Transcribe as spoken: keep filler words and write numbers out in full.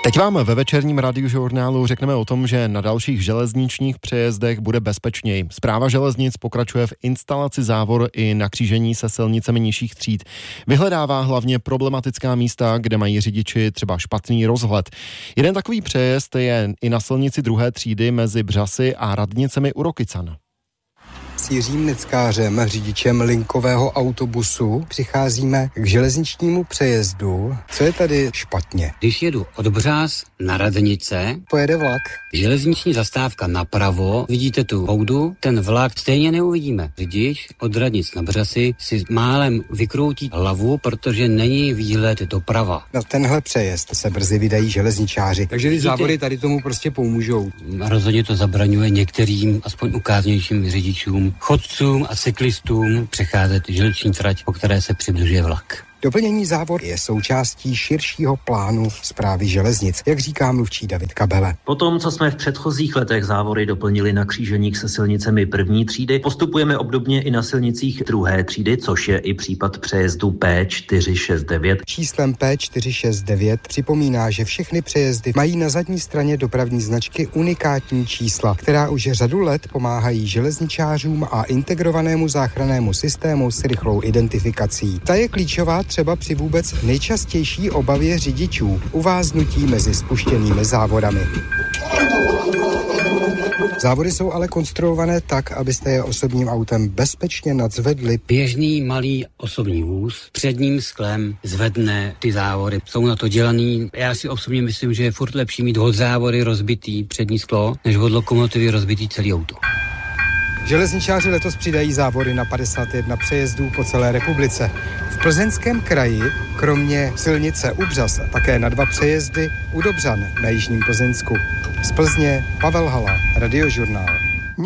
Teď vám ve večerním radiožurnálu řekneme o tom, že na dalších železničních přejezdech bude bezpečněji. Správa železnic pokračuje v instalaci závor i na křížení se silnicemi nižších tříd. Vyhledává hlavně problematická místa, kde mají řidiči třeba špatný rozhled. Jeden takový přejezd je i na silnici druhé třídy mezi Břasy a Radnicemi u Rokycan. S Jiřím Neckářem, řidičem linkového autobusu, přicházíme k železničnímu přejezdu. Co je tady špatně? Když jedu od Břás na Radnice, pojede vlak. Železniční zastávka napravo, vidíte tu boudu, ten vlak stejně neuvidíme. Řidič od Radnic na Břasy si málem vykroutí hlavu, protože není výhled doprava. Na tenhle přejezd se brzy vydají železničáři, takže ty závory tady tomu prostě pomůžou. Rozhodně to zabraňuje některým, aspoň ukáznějším řidičům, chodcům a cyklistům přecházet železniční trať, po které se přibližuje vlak. Doplnění závor je součástí širšího plánu Správy železnic, jak říká mluvčí David Kabele. Po tom, co jsme v předchozích letech závory doplnili na kříženích se silnicemi první třídy, postupujeme obdobně i na silnicích druhé třídy, což je i případ přejezdu P čtyři šest devět. Číslem P čtyři šest devět připomíná, že všechny přejezdy mají na zadní straně dopravní značky unikátní čísla, která už řadu let pomáhají železničářům a integrovanému záchrannému systému s rychlou identifikací. Ta je klíčová třeba při vůbec nejčastější obavě řidičů, uváznutí mezi spuštěnými závorami. Závory jsou ale konstruované tak, abyste je osobním autem bezpečně nadzvedli. Běžný malý osobní vůz předním sklem zvedne ty závory. Jsou na to dělaný. Já si osobně myslím, že je furt lepší mít od závory rozbitý přední sklo, než od lokomotivy rozbitý celý auto. Železničáři letos přidají závory na padesát jedna přejezdů po celé republice. V Plzeňském kraji, kromě silnice u Břas, také na dva přejezdy u Dobřan na jižním Plzeňsku. Z Plzně Pavel Hala, Radiožurnál.